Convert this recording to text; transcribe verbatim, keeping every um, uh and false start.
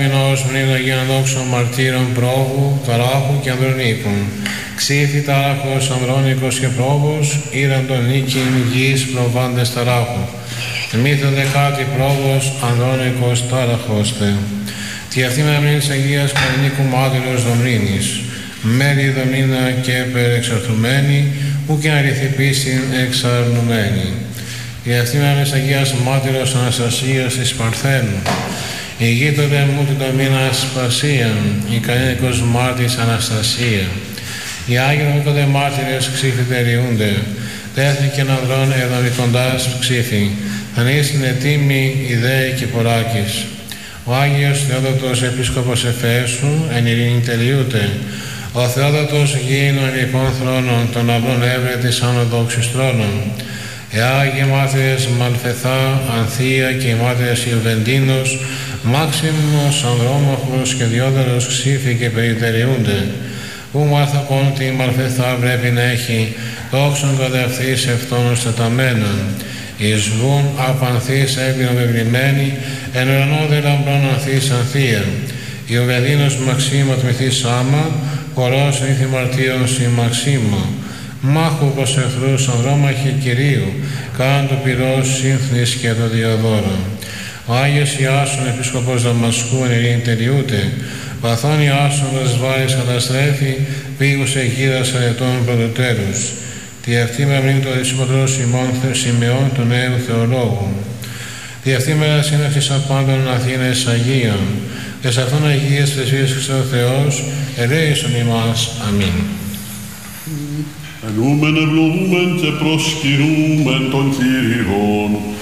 Αγιογαμινός μνήμα Αγίων δόξων μαρτύρων πρόβου, ταράχου και Ανδρονίκου. Ξύφη τάραχος, Ανδρώνικος και πρόβος, ήραν τον νίκην γης προβάντες ταράχου. Μύθο δεκάτη πρόβος, Ανδρώνικος τάραχος τε. Τη αυτή με αμήνης Αγίας Κανονίκου Μάτυρος Δομρίνης, μέρη δομήνα και περεξαρθουμένη, ου και αριθυπήσιν εξαρνουμένη. Η αυτή με αμήνης Αγίας Μάτυρος Αναστασίας της Παρθένου, η γείτονε μου την δομήνα Σπασίαν, η κανονικός μάρτης Αναστασία. Οι Άγιοι νομικόντε μάρτυρες ξύφητεριούνται, τέθνη και ανδρών εδομικοντάς ψήφι, ανήσιν ετήμη ιδέη και ποράκης. Ο Άγιος Θεόδοτος Επίσκοπος Εφέσου εν ειρήνη τελειούται. Ο Θεόδοτος γήινων λοιπόν θρόνων των αυλών έβρε της άνοδοξης θρόνων. Οι Άγιοι μάρτυρες Μαλφεθά, Ανθία και οι μάρτυρες Ιουβεντίνος, Μάξιμος, Ανδρόμαχος και Διόδωρος ξύφοι και περιτεριούνται. Ού μάθακον τη Μαλφεθά πρέπει να έχει δόξον κατευθύς ευτόνος τεταμένων. Εις βουν απανθείς έμπειρον βεβλημένοι, εν ουρανό δε λαμπρών ανθείς ανθία. Ιωβεδίνος Μαξίμο τμηθείς άμα, χορός νύθι μαρτύρων συ Μαξίμο. Μάχου προς εχθρούς ανδρόμαχη Κυρίου, καν του πυρός σύνθνης και το Διοδόρο. Ο Άγιος Ιάσον Επίσκοπος Δαμασκού εν ειρήνη τελειούται. Βαθόν Ιάσον δεσβάρης καταστρέφει, πήγους εγίδας αρετών πρωτοτέρους. Τη αυτή με αμήν το δυσποτρό Σιμεών του νέου Θεολόγου. Τη αυτή με σύναξης απάντων Αθήνες Αγίων. Και σε αυτόν Αγίες Θεσίες Χριστό Θεός, ελέησον ημάς. Αμήν. Ενούμεν ευλογούμεν και προσκυρούμεν τον Κύριον.